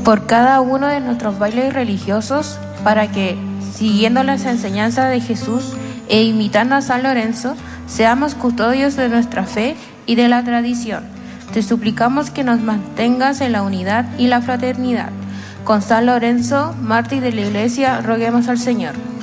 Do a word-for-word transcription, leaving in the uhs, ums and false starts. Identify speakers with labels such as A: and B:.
A: por cada uno de nuestros bailes religiosos, para que, siguiendo las enseñanzas de Jesús e imitando a San Lorenzo, seamos custodios de nuestra fe y de la tradición. Te suplicamos que nos mantengas en la unidad y la fraternidad. Con San Lorenzo, mártir de la Iglesia, roguemos al Señor.